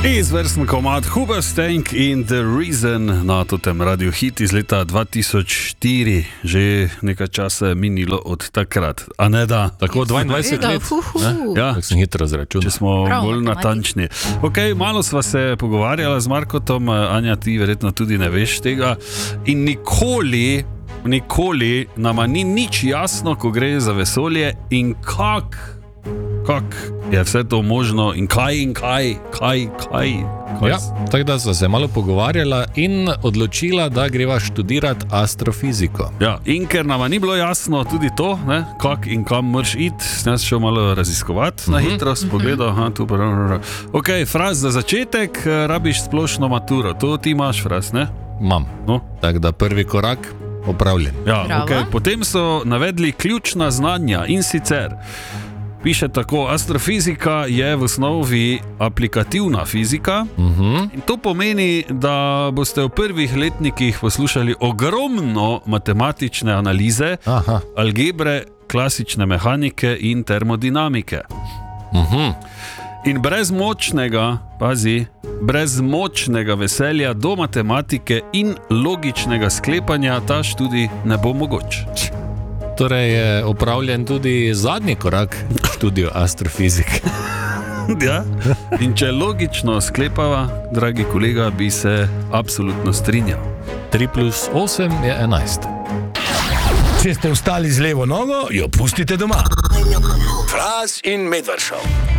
Izvrsten komad Hoobastank in The Reason na tem Radio Hit iz leta 2004. Že nekaj časa je minilo od takrat. A ne da? Tako 22 let. Ja, tako sem hitro zračunal. če smo bolj natančni. Ok, malo sva se pogovarjala z Markotom, Anja, ti verjetno tudi ne veš tega. In nikoli nama ni nič jasno, ko gre za vesolje in kak je vse to možno in kaj. Ja, tako da sva se malo pogovarjala in odločila, da greva študirati astrofiziko. Ja, in ker nama ni bilo jasno tudi to, ne, kak in kam moraš iti, sem jaz šel malo raziskovati na hitro, spogledal, Ok, Fras, za začetek rabiš splošno maturo, to ti imaš, Fras, ne? Imam, No. tako da prvi korak opravljen. Ja, Bravo. okay. Potem so navedli ključna znanja in sicer piše tako, astrofizika je v osnovi aplikativna fizika in to pomeni, da boste v prvih letnikih poslušali ogromno matematične analize, Aha. algebre, klasične mehanike in termodinamike. In brez močnega veselja do matematike in logičnega sklepanja ta študij ne bo mogoč. Torej je opravljen tudi zadnji korak v študiju astrofizike. Ja. In če logično sklepava, dragi kolega, bi se absolutno strinjal. 3 plus 8 je 11. Če ste vstali z levo nogo, jo pustite doma. Fras in Medved Show.